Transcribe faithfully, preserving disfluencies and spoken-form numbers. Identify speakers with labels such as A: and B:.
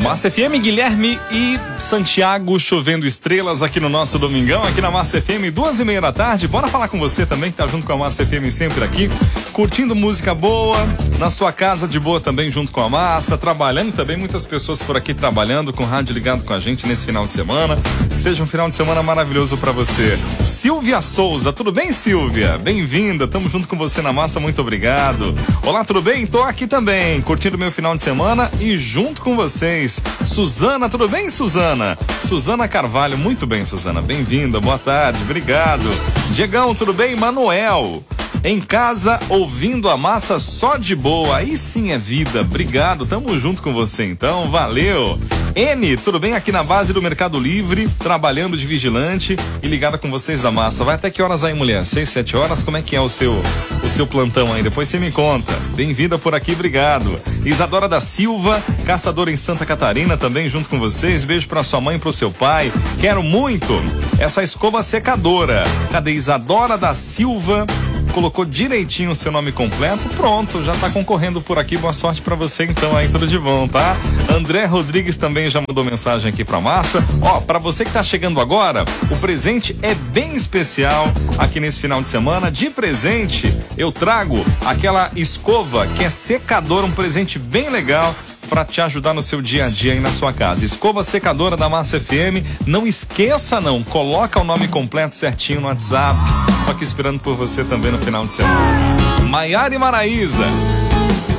A: Massa F M, Guilherme e Santiago chovendo estrelas aqui no nosso domingão, aqui na Massa F M, duas e meia da tarde. Bora falar com você também, que tá junto com a Massa F M sempre aqui, curtindo música boa, na sua casa de boa também junto com a Massa, trabalhando também, muitas pessoas por aqui trabalhando, com o rádio ligado com a gente nesse final de semana. Seja um final de semana maravilhoso pra você. Silvia Souza, tudo bem, Silvia? Bem-vinda, tamo junto com você na Massa, muito obrigado. Olá, tudo bem? Tô aqui também, curtindo meu final de semana e junto com vocês. Suzana, tudo bem, Suzana? Suzana Carvalho, muito bem, Suzana, bem-vinda, boa tarde, obrigado. Diegão, tudo bem? Manuel, em casa, ouvindo a Massa só de boa, aí sim é vida, obrigado, tamo junto com você então, valeu. N, tudo bem? Aqui na base do Mercado Livre, trabalhando de vigilante e ligada com vocês da Massa. Vai até que horas aí, mulher? Seis, sete horas? Como é que é o seu, o seu plantão aí? Depois você me conta. Bem-vinda por aqui, obrigado. Isadora da Silva, caçadora em Santa Catarina, também junto com vocês. Beijo pra sua mãe e pro seu pai. Quero muito essa escova secadora. Cadê Isadora da Silva? Colocou direitinho o seu nome completo, pronto, já tá concorrendo por aqui, boa sorte pra você então aí, tudo de bom, tá? André Rodrigues também já mandou mensagem aqui pra Massa. Ó, pra você que tá chegando agora, o presente é bem especial aqui nesse final de semana. De presente, eu trago aquela escova que é secadora, um presente bem legal para te ajudar no seu dia a dia aí na sua casa. Escova secadora da Massa F M. Não esqueça não, coloca o nome completo certinho no WhatsApp. Tô aqui esperando por você também no final de semana. Maiara e Maraísa,